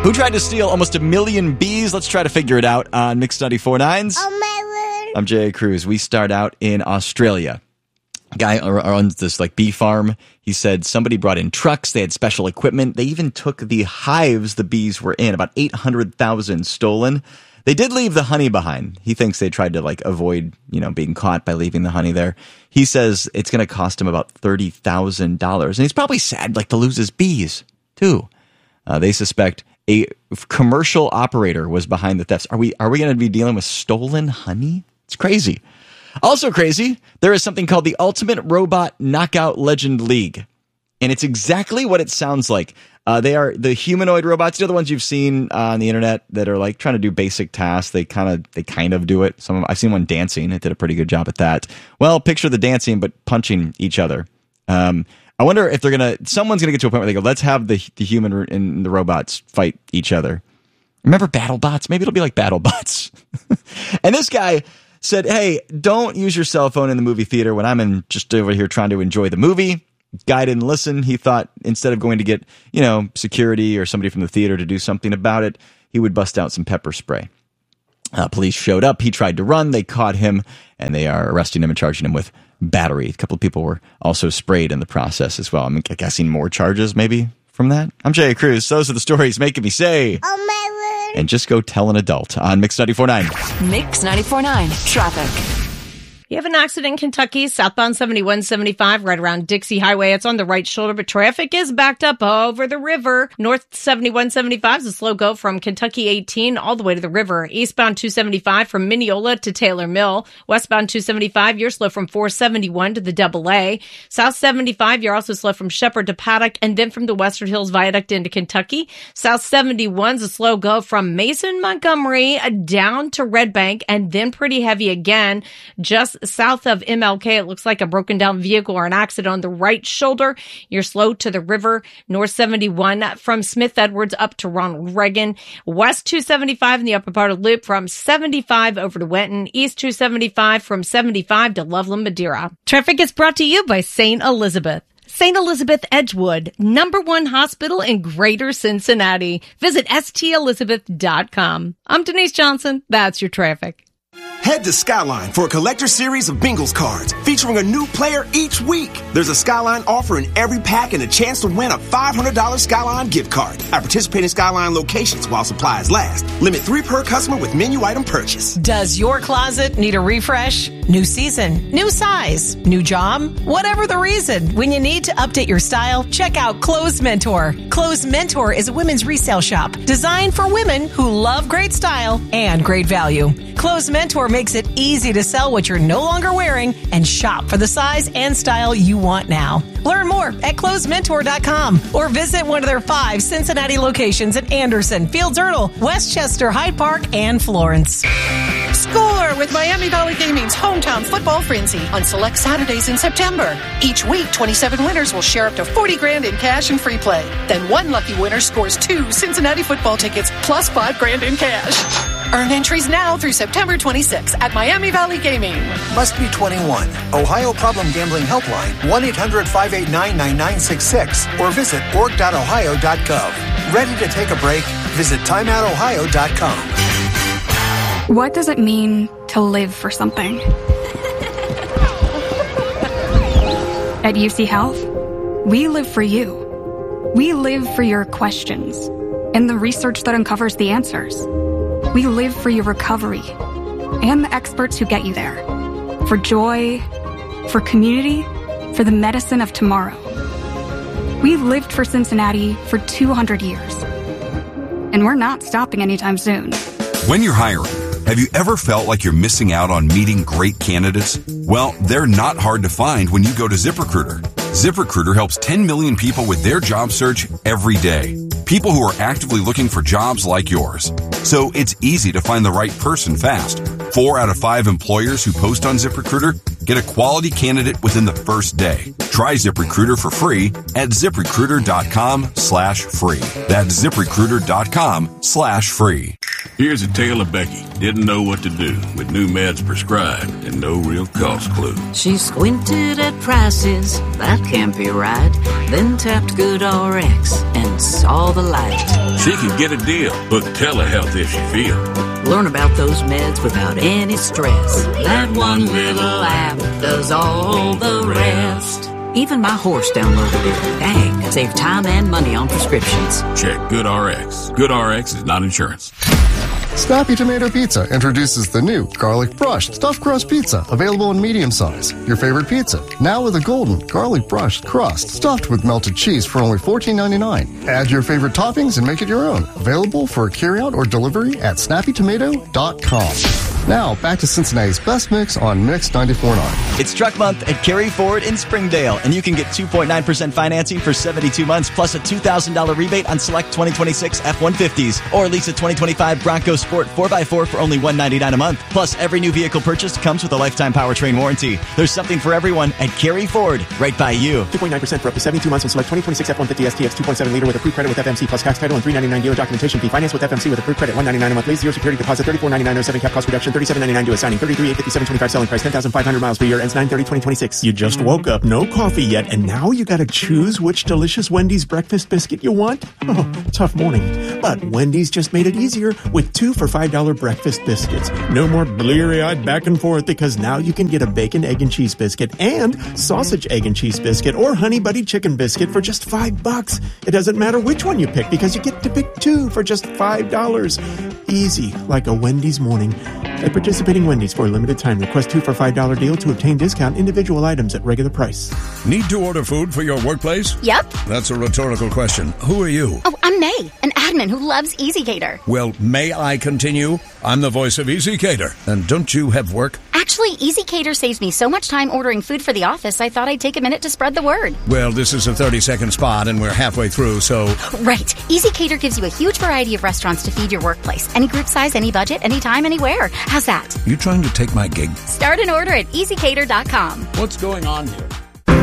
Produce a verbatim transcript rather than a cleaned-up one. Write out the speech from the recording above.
Who tried to steal almost a million bees? Let's try to figure it out on Mix ninety-four point nine's. Oh, my word. I'm Jay Cruz. We start out in Australia. A guy owns this like bee farm. He said somebody brought in trucks. They had special equipment. They even took the hives the bees were in, about eight hundred thousand stolen. They did leave the honey behind. He thinks they tried to like avoid, you know, being caught by leaving the honey there. He says it's going to cost him about thirty thousand dollars. And he's probably sad like to lose his bees too. Uh, they suspect a commercial operator was behind the thefts. Are we are we going to be dealing with stolen honey? It's crazy. Also crazy, there is something called the Ultimate Robot Knockout Legend League. And it's exactly what it sounds like. Uh, they are the humanoid robots. They're the ones you've seen uh, on the internet that are like trying to do basic tasks. They kind of they kind of do it. Some of, I've seen one dancing. It did a pretty good job at that. Well, picture the dancing, but punching each other. Um I wonder if they're going to, someone's going to get to a point where they go, let's have the the human and the robots fight each other. Remember BattleBots? Maybe it'll be like BattleBots. And this guy said, hey, don't use your cell phone in the movie theater when I'm in just over here trying to enjoy the movie. Guy didn't listen. He thought instead of going to get, you know, security or somebody from the theater to do something about it, he would bust out some pepper spray. Uh, police showed up. He tried to run. They caught him, and they are arresting him and charging him with battery. A couple of people were also sprayed in the process as well. I'm guessing more charges maybe from that. I'm Jay Cruz. Those are the stories making me say, Oh, my word. And just go tell an adult on Mix ninety-four point nine. Mix ninety-four point nine. Traffic. You have an accident in Kentucky, southbound seventy-one seventy-five, right around Dixie Highway. It's on the right shoulder, but traffic is backed up over the river. North seventy-one seventy-five is a slow go from Kentucky eighteen all the way to the river. Eastbound two seventy-five from Mineola to Taylor Mill. Westbound two seventy-five, you're slow from four seventy-one to the Double A. South seventy-five, you're also slow from Shepherd to Paddock, and then from the Western Hills Viaduct into Kentucky. South seventy-one's a slow go from Mason, Montgomery down to Red Bank, and then pretty heavy again just south of M L K. It looks like a broken down vehicle or an accident on the right shoulder. You're slow to the river. North seventy-one from Smith Edwards up to Ronald Reagan. West two seventy-five in the upper part of Loop from seventy-five over to Wenton. East two seventy-five from seventy-five to Loveland, Madeira. Traffic is brought to you by Saint Elizabeth. Saint Elizabeth Edgewood, number one hospital in Greater Cincinnati. Visit S T Elizabeth dot com. I'm Denise Johnson. That's your traffic. Head to Skyline for a collector series of Bengals cards featuring a new player each week. There's a Skyline offer in every pack and a chance to win a five hundred dollars Skyline gift card at participating Skyline locations while supplies last. Limit three per customer with menu item purchase. Does your closet need a refresh? New season, new size, new job? Whatever the reason, when you need to update your style, check out Clothes Mentor. Clothes Mentor is a women's resale shop designed for women who love great style and great value. Clothes Mentor makes it easy to sell what you're no longer wearing and shop for the size and style you want now. Learn more at clothes mentor dot com or visit one of their five Cincinnati locations in Anderson, Fields Erdel, Westchester, Hyde Park, and Florence. Score with Miami Valley Gaming's hometown football frenzy on select Saturdays in September. Each week, twenty-seven winners will share up to forty grand in cash and free play. Then one lucky winner scores two Cincinnati football tickets plus five grand in cash. Earn entries now through September twenty-sixth at Miami Valley Gaming. Must be twenty-one. Ohio Problem Gambling Helpline, one eight hundred five eight nine nine nine six six, or visit org dot ohio dot gov. Ready to take a break? Visit time out ohio dot com. What does it mean to live for something? At U C Health, we live for you. We live for your questions and the research that uncovers the answers. We live for your recovery and the experts who get you there. For joy, for community, for the medicine of tomorrow. We lived for Cincinnati for two hundred years. And we're not stopping anytime soon. When you're hiring, have you ever felt like you're missing out on meeting great candidates? Well, they're not hard to find when you go to ZipRecruiter. ZipRecruiter helps ten million people with their job search every day. People who are actively looking for jobs like yours. So it's easy to find the right person fast. Four out of five employers who post on ZipRecruiter get a quality candidate within the first day. Try ZipRecruiter for free at ZipRecruiter dot com slash free. That's ZipRecruiter dot com slash free. Here's a tale of Becky. Didn't know what to do with new meds prescribed and no real cost clue. She squinted at prices, that can't be right. Then tapped GoodRx and saw the light. She could get a deal. Book telehealth if she feel. Learn about those meds without any stress. That one little app does all the rest. Even my horse downloaded it. Dang, save time and money on prescriptions. Check GoodRx. GoodRx is not insurance. Snappy Tomato Pizza introduces the new garlic brushed stuffed crust pizza, available in medium size. Your favorite pizza, now with a golden garlic brushed crust stuffed with melted cheese for only fourteen ninety-nine. Add your favorite toppings and make it your own. Available for carryout or delivery at snappy tomato dot com. Now, back to Cincinnati's best mix on Mix ninety-four point nine. It's Truck Month at Kerry Ford in Springdale, and you can get two point nine percent financing for seventy-two months, plus a two thousand dollars rebate on select twenty twenty-six F one fifties, or lease a twenty twenty-five Bronco Sport four by four for only one hundred ninety-nine dollars a month. Plus, every new vehicle purchased comes with a lifetime powertrain warranty. There's something for everyone at Kerry Ford, right by you. two point nine percent for up to seventy-two months on select twenty twenty-six F one fifty S T X two point seven liter with approved credit with F M C plus tax title and three ninety-nine dealer documentation fee. Finance with F M C with approved credit one ninety-nine a month. Lease zero security deposit thirty-four ninety-nine oh seven cap cost reduction thirty-seven ninety-nine to assigning thirty-three eight fifty-seven twenty-five selling price ten thousand five hundred miles per year ends nine thirty twenty twenty-six. You just woke up, no coffee yet, and now you gotta choose which delicious Wendy's breakfast biscuit you want? Oh, tough morning. But Wendy's just made it easier with two for five dollars breakfast biscuits. No more bleary-eyed back and forth, because now you can get a bacon, egg, and cheese biscuit and sausage, egg, and cheese biscuit or honey buddy chicken biscuit for just five bucks. It doesn't matter which one you pick, because you get to pick two for just five dollars. Easy, like a Wendy's morning. At participating Wendy's for a limited time, request two for five dollars deal to obtain discount individual items at regular price. Need to order food for your workplace? Yep. That's a rhetorical question. Who are you? Oh, I'm May, an admin who loves EasyCater. Well, may I continue? I'm the voice of EasyCater. And don't you have work? Actually, EasyCater saves me so much time ordering food for the office, I thought I'd take a minute to spread the word. Well, this is a thirty-second spot, and we're halfway through, so... Right. EasyCater gives you a huge variety of restaurants to feed your workplace. Any group size, any budget, anytime, anywhere. How's that? You trying to take my gig? Start an order at easy cater dot com. What's going on here?